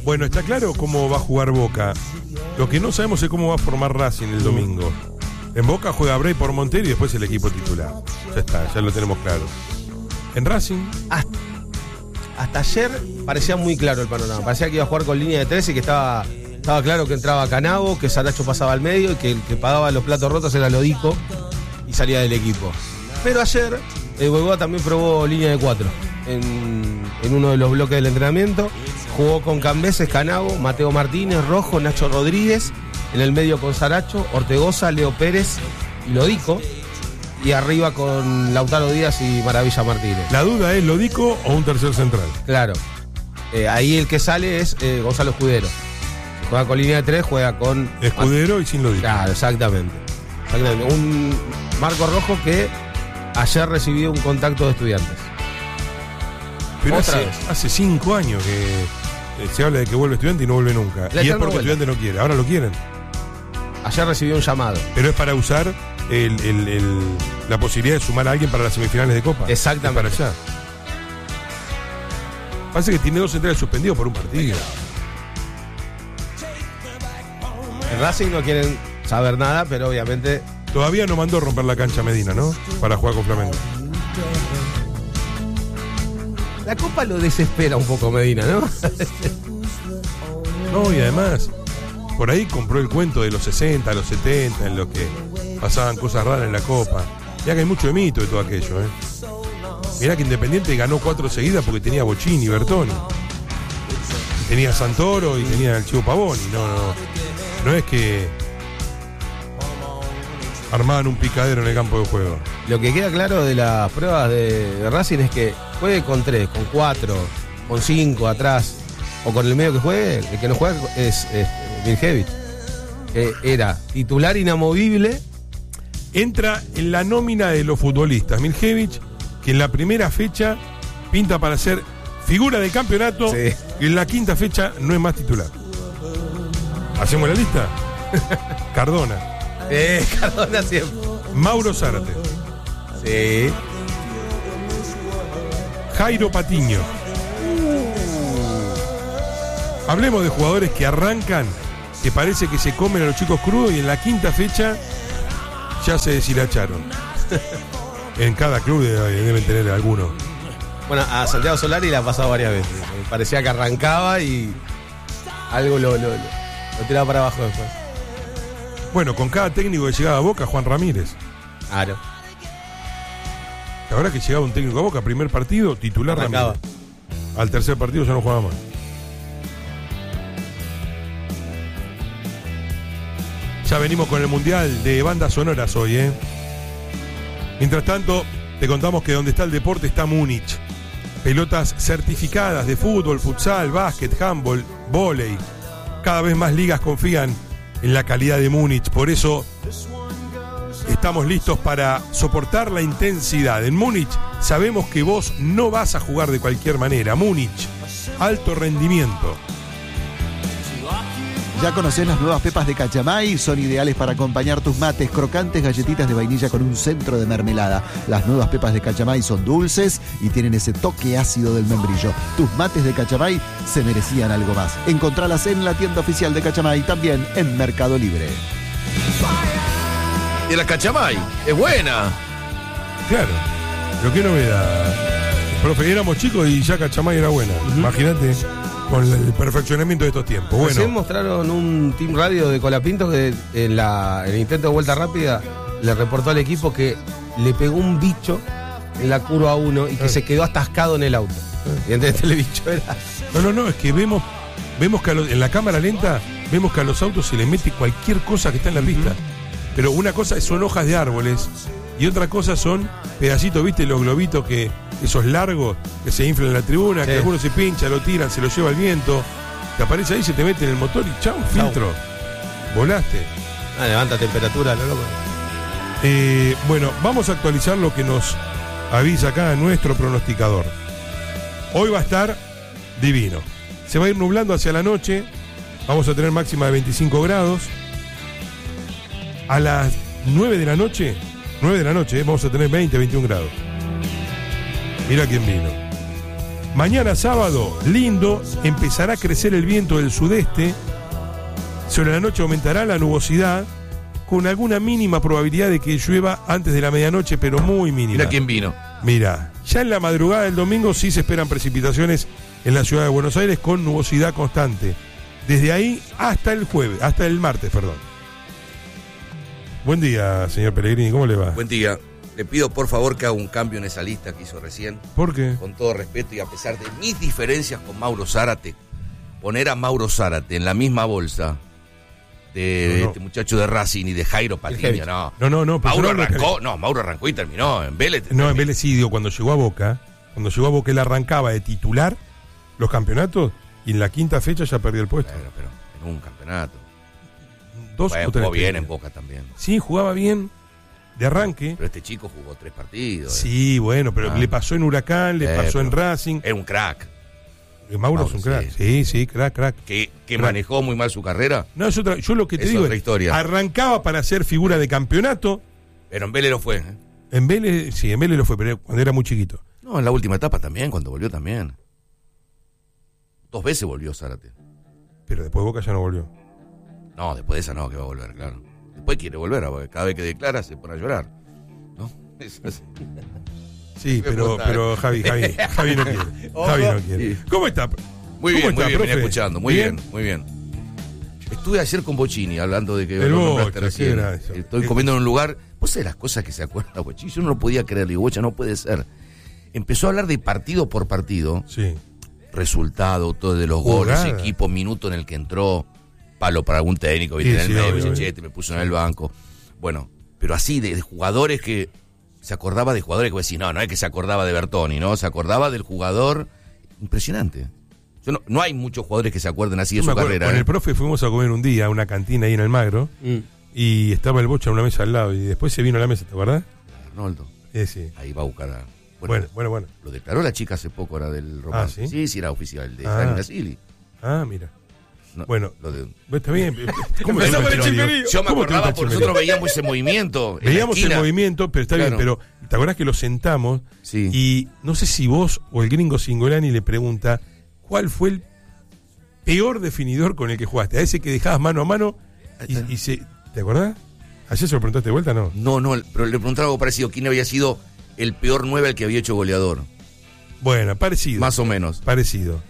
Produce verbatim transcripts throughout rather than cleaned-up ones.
Bueno, está claro cómo va a jugar Boca. Lo que no sabemos es cómo va a formar Racing el domingo. En Boca juega Bray por Montero y después el equipo titular. Ya está, ya lo tenemos claro. En Racing... Hasta, hasta ayer parecía muy claro el panorama. Parecía que iba a jugar con línea de tres y que estaba, estaba claro que entraba Canavo, que Saracho pasaba al medio y que el que pagaba los platos rotos era Lodico y salía del equipo. Pero ayer el Boca también probó línea de cuatro en, en uno de los bloques del entrenamiento. Jugó con Cambeses, Canavo, Mateo Martínez, Rojo, Nacho Rodríguez. En el medio con Saracho, Ortegoza, Leo Pérez y Lodico. Y arriba con Lautaro Díaz y Maravilla Martínez. La duda es Lodico o un tercer central. Claro. Eh, ahí el que sale es eh, Gonzalo Escudero. Si juega con línea de tres, juega con... Escudero y sin Lodico. Claro, exactamente. exactamente. Un Marco Rojo que ayer recibió un contacto de Estudiantes. Pero Otra hace, vez. hace cinco años que eh, se habla de que vuelve Estudiante y no vuelve nunca. La y es porque vuelta. Estudiante no quiere. Ahora lo quieren. Ayer recibió un llamado. Pero es para usar el, el, el, la posibilidad de sumar a alguien para las semifinales de Copa. Exactamente. Es para allá. Parece que tiene dos centrales suspendidos por un partido. En Racing no quieren saber nada, pero obviamente... Todavía no mandó romper la cancha Medina, ¿no? Para jugar con Flamengo. La Copa lo desespera un poco Medina, ¿no? No, y además, por ahí compró el cuento de los sesenta, los setenta, en los que pasaban cosas raras en la Copa. Mirá que hay mucho de mito de todo aquello, ¿eh? Mirá que Independiente ganó cuatro seguidas porque tenía Bochini y Bertoni. Y tenía Santoro y tenía el Chivo Pavoni. No, no. No es que armaban un picadero en el campo de juego. Lo que queda claro de las pruebas de, de Racing es que juegue con tres, con cuatro, con cinco atrás, o con el medio que juegue, el que no juega es, es Miljevic, que era titular inamovible. Entra en la nómina de los futbolistas Miljevic, que en la primera fecha pinta para ser figura de campeonato, Sí. y en la quinta fecha no es más titular. ¿Hacemos la lista? Cardona, Eh, Cardona siempre. Mauro Zárate, Sí. Jairo Patiño. Hablemos de jugadores que arrancan, que parece que se comen a los chicos crudos y en la quinta fecha ya se deshilacharon. En cada club deben tener alguno. Bueno, a Santiago Solari le ha pasado varias veces. Parecía que arrancaba y algo lo, lo, lo, lo tiraba para abajo después. Bueno, con cada técnico que llegaba a Boca, Juan Ramírez. Claro. La verdad que llegaba un técnico a Boca, primer partido, titular Arrancaba. Ramírez. Al tercer partido ya no jugaba más. Ya venimos con el Mundial de bandas sonoras hoy, ¿eh? Mientras tanto, te contamos que donde está el deporte está Múnich. Pelotas certificadas de fútbol, futsal, básquet, handball, vóley. Cada vez más ligas confían en la calidad de Múnich. Por eso estamos listos para soportar la intensidad. En Múnich sabemos que vos no vas a jugar de cualquier manera. Múnich, alto rendimiento. ¿Ya conocés las nuevas pepas de Cachamay? Son ideales para acompañar tus mates, crocantes galletitas de vainilla con un centro de mermelada. Las nuevas pepas de Cachamay son dulces y tienen ese toque ácido del membrillo. Tus mates de Cachamay se merecían algo más. Encontralas en la tienda oficial de Cachamay, también en Mercado Libre. Y la Cachamay, es buena. Claro, pero qué novedad. Profe, éramos chicos y ya Cachamay era buena. Uh-huh. Imagínate con el perfeccionamiento de estos tiempos. Bueno, Recién mostraron un team radio de Colapinto que en, la, en el intento de vuelta rápida le reportó al equipo que le pegó un bicho en la curva uno y que eh. se quedó atascado en el auto. Eh. Y entonces el bicho era... No, no, no, es que vemos, vemos que a lo, en la cámara lenta vemos que a los autos se les mete cualquier cosa que está en la pista. Pero una cosa son hojas de árboles y otra cosa son pedacitos, ¿viste? Los globitos que esos largos que se inflan en la tribuna, sí. Que algunos se pinchan, lo tiran, se lo lleva el viento, te aparece ahí, se te mete en el motor y chau, filtro. Volaste. Ah, levanta temperatura, lo loco. Eh, bueno, vamos a actualizar lo que nos avisa acá nuestro pronosticador. Hoy va a estar divino. Se va a ir nublando hacia la noche. Vamos a tener máxima de veinticinco grados. A las nueve de la noche, nueve de la noche, eh, vamos a tener veinte, veintiún grados. Mira quién vino. Mañana sábado, lindo, empezará a crecer el viento del sudeste. Sobre la noche aumentará la nubosidad, con alguna mínima probabilidad de que llueva antes de la medianoche, pero muy mínima. Mira quién vino. Mira, ya en la madrugada del domingo sí se esperan precipitaciones en la ciudad de Buenos Aires con nubosidad constante. Desde ahí hasta el jueves, hasta el martes, perdón. Buen día, señor Pellegrini, ¿cómo le va? Buen día. Le pido por favor que haga un cambio en esa lista que hizo recién. ¿Por qué? Con todo respeto y a pesar de mis diferencias con Mauro Zárate, poner a Mauro Zárate en la misma bolsa de no, no. este muchacho de Racing y de Jairo Patiño, no. No, no, no. Mauro no arrancó, no, Mauro arrancó y terminó en Vélez. No, en Vélez sí, digo, cuando llegó a Boca, cuando llegó a Boca él arrancaba de titular los campeonatos y en la quinta fecha ya perdió el puesto. Bueno, pero en un campeonato. Dos Bueno, o tres. jugó bien en Boca también. Sí, jugaba bien de arranque. Pero este chico jugó tres partidos. Sí, bueno, pero Ah. le pasó en Huracán, le Eh, pasó en pero- Racing. Era un crack. Eh, Mauro, Mauro, es un crack. sí. Sí, sí, crack, crack. Que, que Crack. manejó muy mal su carrera. No, es otra, yo lo que te Es digo otra es, historia. arrancaba para ser figura de campeonato. Pero en Vélez lo fue. ¿eh? En Vélez, sí, en Vélez lo fue, pero cuando era muy chiquito. No, en la última etapa también, cuando volvió también. Dos veces volvió Zárate. Pero después Boca ya no volvió. No, después de esa no, que va a volver, claro. Después quiere volver, porque cada vez que declara se pone a llorar. ¿No? Eso es- Sí, Me pero, pregunta. pero Javi, Javi, Javi no quiere. Javi no quiere. Sí. ¿Cómo está? Muy ¿Cómo bien, está, muy bien, profe? venía escuchando. Muy bien, muy bien. Estuve ayer con Bocini hablando de que El lo nombraste Bocha, recién. qué gracia. Estoy El- comiendo en un lugar. ¿Vos sabés las cosas que se acuerda Bocini? Yo no lo podía creer. Digo, Bocha, no puede ser. Empezó a hablar de partido por partido. Sí. Resultado, todo de los Jugada. goles, equipo, minuto en el que entró, palo para algún técnico, viste, Sí, en el sí, medio, obvio, dice, "Che, me puso en el banco". Bueno, pero así de, de jugadores que se acordaba de jugadores que vos decís, no, no es que se acordaba de Bertoni, ¿no? Se acordaba del jugador. Impresionante. Yo no, no hay muchos jugadores que se acuerden así de Yo su me acuerdo, carrera. con ¿eh? el profe fuimos a comer un día a una cantina ahí en Almagro Mm. y estaba el Bocha en una mesa al lado y después se vino a la mesa, ¿te acordás? Arnoldo, Sí, sí. ahí va a buscar a. Bueno, bueno, bueno. Lo declaró la chica hace poco, era del romance. Ah, ¿sí? Sí, sí, era oficial, de Ah. Gianni Nasili. Ah, mira. No, Bueno. lo de- Está bien. ¿Cómo te Empezó gusta con el el chimberío? chimberío. Yo me ¿Cómo te acordaba gusta el porque chimberío? nosotros veíamos ese movimiento. en la Veíamos el esquina. movimiento, pero está bien, Claro. pero ¿te acordás que lo sentamos? Sí. Y no sé si vos o el gringo Singolani le pregunta ¿cuál fue el peor definidor con el que jugaste? A ese que dejabas mano a mano y, y se... ¿Te acordás? ¿Ayer se lo preguntaste de vuelta, no? No, no, pero le preguntaba algo parecido. ¿Quién había sido el peor nueve al que había hecho goleador? Bueno, parecido. Más o menos. Parecido.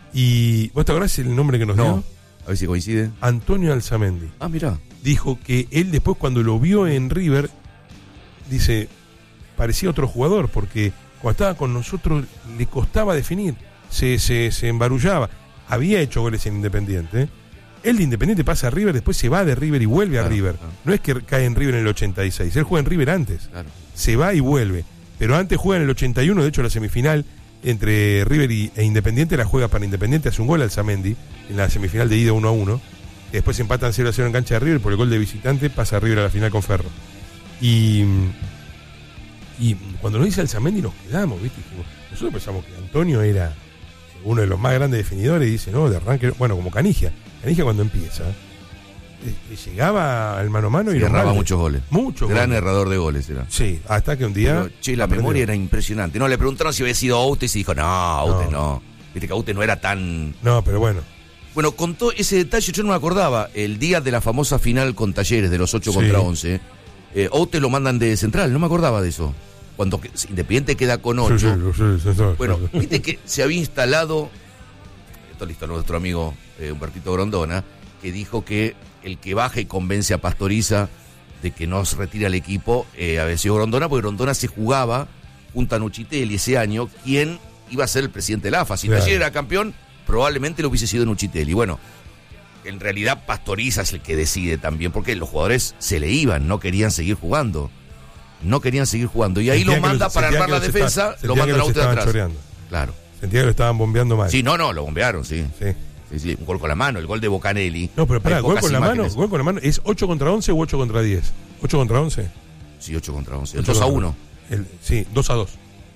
¿Y vos te acordás el nombre que nos No. dio? A ver si coincide. Antonio Alzamendi. Ah, mirá. Dijo que él después cuando lo vio en River, dice, parecía otro jugador, porque cuando estaba con nosotros le costaba definir, se, se, se embarullaba. Había hecho goles en Independiente. Él de Independiente pasa a River, después se va de River y vuelve Claro, a River. claro. No es que cae en River en el ochenta y seis, él juega en River antes. Claro. Se va y vuelve. Pero antes juega en el ochenta y uno, de hecho la semifinal entre River y, e Independiente la juega para Independiente, hace un gol al Zamendi en la semifinal de ida uno a uno. Después empatan cero a cero en cancha de River, por el gol de visitante pasa a River a la final con Ferro. Y, y cuando nos dice Alzamendi nos quedamos, ¿viste? Dijimos, nosotros pensamos que Antonio era uno de los más grandes definidores y dice, no, de arranque, bueno, como Canigia. Canigia cuando empieza, eh, llegaba al mano a mano y Y era un erraba balde. muchos goles. Muchos Gran goles. errador de goles era. Sí, hasta que un día... Pero, che, la aprendió. memoria era impresionante. No, le preguntaron si había sido Outes y dijo, no, Outes no. No. Viste que Outes no era tan... No, pero bueno. Bueno, contó ese detalle, yo no me acordaba. El día de la famosa final con Talleres, de los ocho Sí. contra once, eh, Outes lo mandan de central, no me acordaba de eso. Cuando que- Independiente queda con ocho. Sí, sí, sí, sí, sí, Bueno, sí. viste que se había instalado, esto listo nuestro amigo eh, Humbertito Grondona, que dijo que el que baja y convence a Pastoriza de que no se retira el equipo, eh, había sido Grondona, porque Grondona se jugaba junto a Nuchitelli ese año, quien iba a ser el presidente de la A F A. Si Claro. Talleres era campeón, probablemente lo hubiese sido Nuchitelli. Bueno, en realidad Pastoriza es el que decide también, porque los jugadores se le iban, no querían seguir jugando. No querían seguir jugando. Y ahí Sentía lo que manda los- para sentía armar que la los defensa, está- lo sentía que mandan a los usted estaban atrás. choreando. Claro. Sentía que lo estaban bombeando mal. Sí, no, no, lo bombearon, sí. Sí. Sí, sí, un gol con la mano, el gol de Bocanelli. No, pero pará, Hay gol pocas con la mano, imágenes. gol con la mano, ¿es ocho contra once u ocho contra diez? ocho contra once. Sí, ocho contra once. El ocho dos a contra- uno. El, sí, dos a dos.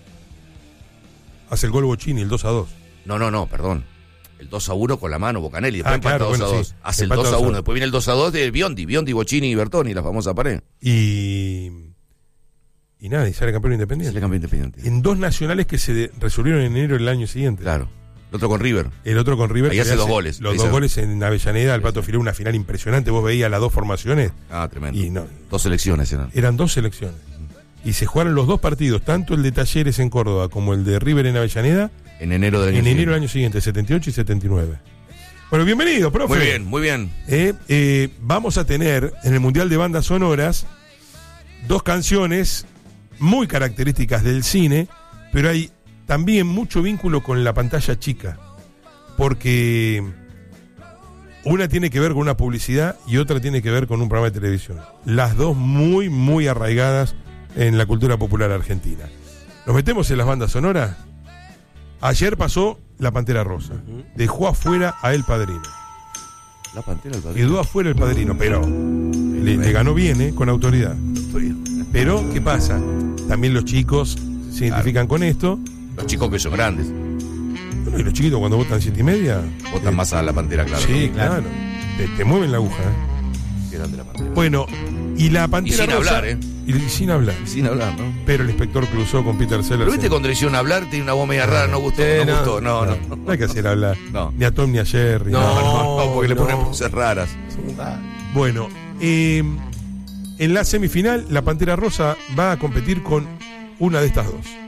Hace el gol Bocini, el dos a dos. No, no, no, perdón. El dos a uno con la mano, Bocanelli. Después Ah, empata claro, dos bueno, a dos. sí. Hace el Empata dos a dos a uno. dos. Después viene el dos a dos de Biondi. Biondi, Bocini y Bertoni, la famosa pared. Y, Y nada, y sale campeón Independiente. Sale campeón Independiente. En dos nacionales que se de- resolvieron en enero del año siguiente. Claro. El otro con River. El otro con River. Ahí que hace le dos goles. Los Ahí dos se- goles en Avellaneda, el Sí, Pato sí. Filó, una final impresionante. Vos veías las dos formaciones Ah, tremendo. y no, Dos selecciones eran. eran dos selecciones. Y se jugaron los dos partidos, tanto el de Talleres en Córdoba como el de River en Avellaneda, En enero del año en enero siguiente. del año siguiente, setenta y ocho y setenta y nueve. Bueno, bienvenido, profe. Muy bien, muy bien. Eh, eh, vamos a tener en el Mundial de Bandas Sonoras dos canciones muy características del cine, pero hay también mucho vínculo con la pantalla chica, porque una tiene que ver con una publicidad y otra tiene que ver con un programa de televisión. Las dos muy, muy arraigadas en la cultura popular argentina. ¿Nos metemos en las bandas sonoras? Ayer pasó La Pantera Rosa. Dejó afuera a El Padrino. La Pantera del Padrino. Quedó afuera El Padrino, pero le, le ganó bien, ¿eh? Con autoridad. Pero, ¿qué pasa? También los chicos se identifican con esto. Los chicos que son grandes. Bueno, y los chiquitos cuando votan siete y media. Votan eh, más a la Pantera, claro. Sí, claro. Te, te mueven la aguja, ¿eh? Que eran de la Pantera. Bueno, y la Pantera Y sin Rosa- hablar, ¿eh? Y, y sin hablar. Sin hablar, ¿no? Pero el inspector cruzó con Peter Sellers. Pero viste cuando le hicieron hablar, tiene una voz media rara, no gustó, Sí, no, no, gustó, no, no. No, no hay que hacer hablar. No. Ni a Tom ni a Jerry. No. No, no, porque le no. ponen voces raras. Bueno, eh, en la semifinal, la Pantera Rosa va a competir con una de estas dos.